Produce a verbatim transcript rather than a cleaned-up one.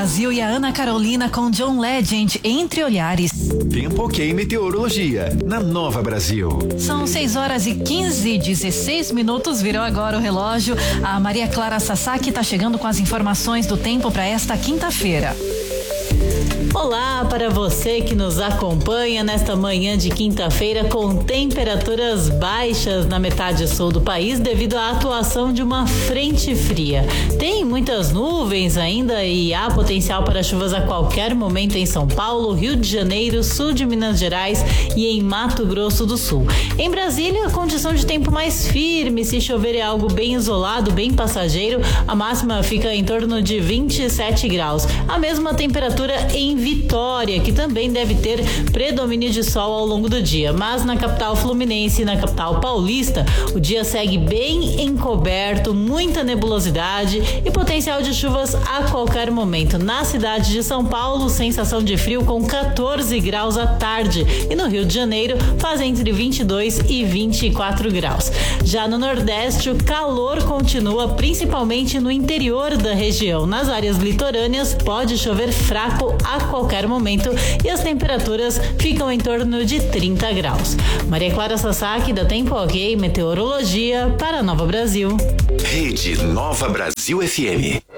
Brasil e a Ana Carolina com John Legend, Entre Olhares. Tempo ok, meteorologia, na Nova Brasil. São seis horas e quinze, dezesseis minutos, virou agora o relógio. A Maria Clara Sasaki está chegando com as informações do tempo para esta quinta-feira. Olá para você que nos acompanha nesta manhã de quinta-feira com temperaturas baixas na metade sul do país devido à atuação de uma frente fria. Tem muitas nuvens ainda e há potencial para chuvas a qualquer momento em São Paulo, Rio de Janeiro, sul de Minas Gerais e em Mato Grosso do Sul. Em Brasília, a condição de tempo mais firme, se chover é algo bem isolado, bem passageiro, a máxima fica em torno de vinte e sete graus. A mesma temperatura em Vitória, que também deve ter predomínio de sol ao longo do dia, mas na capital fluminense e na capital paulista, o dia segue bem encoberto, muita nebulosidade e potencial de chuvas a qualquer momento. Na cidade de São Paulo, sensação de frio com quatorze graus à tarde e no Rio de Janeiro faz entre vinte e dois e vinte e quatro graus. Já no Nordeste, o calor continua principalmente no interior da região. Nas áreas litorâneas, pode chover fraco a qualquer momento e as temperaturas ficam em torno de trinta graus. Maria Clara Sasaki, da Tempo Ok, Meteorologia, para Nova Brasil. Rede Nova Brasil F M.